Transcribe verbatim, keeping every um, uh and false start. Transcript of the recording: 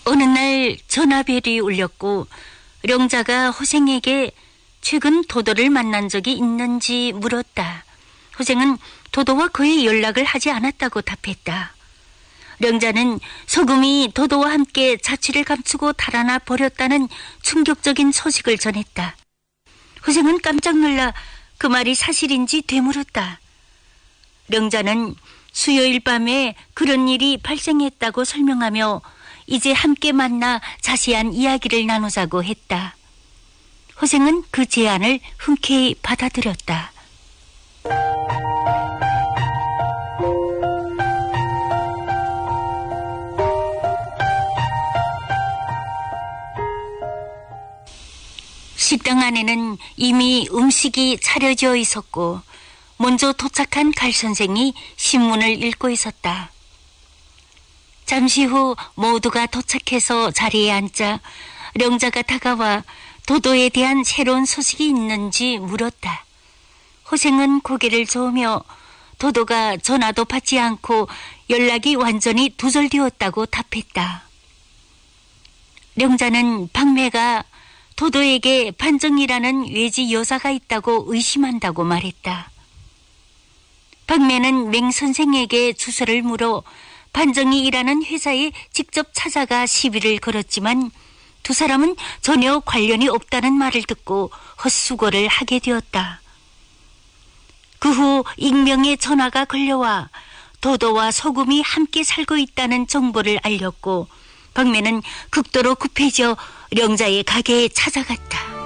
어느 날 전화벨이 울렸고 령자가 호생에게 최근 도도를 만난 적이 있는지 물었다. 호생은 도도와 거의 연락을 하지 않았다고 답했다. 령자는 소금이 도도와 함께 자취를 감추고 달아나 버렸다는 충격적인 소식을 전했다. 호생은 깜짝 놀라 그 말이 사실인지 되물었다. 령자는 수요일 밤에 그런 일이 발생했다고 설명하며 이제 함께 만나 자세한 이야기를 나누자고 했다. 호생은 그 제안을 흔쾌히 받아들였다. 식당 안에는 이미 음식이 차려져 있었고 먼저 도착한 갈 선생이 신문을 읽고 있었다. 잠시 후 모두가 도착해서 자리에 앉자 령자가 다가와 도도에 대한 새로운 소식이 있는지 물었다. 호생은 고개를 저으며 도도가 전화도 받지 않고 연락이 완전히 두절되었다고 답했다. 령자는 박매가 도도에게 반정이라는 외지 여사가 있다고 의심한다고 말했다. 박매는 맹 선생에게 주소를 물어 반정이 일하는 회사에 직접 찾아가 시비를 걸었지만 두 사람은 전혀 관련이 없다는 말을 듣고 헛수고를 하게 되었다. 그 후 익명의 전화가 걸려와 도도와 소금이 함께 살고 있다는 정보를 알렸고 박매는 극도로 급해져 령자의 가게에 찾아갔다.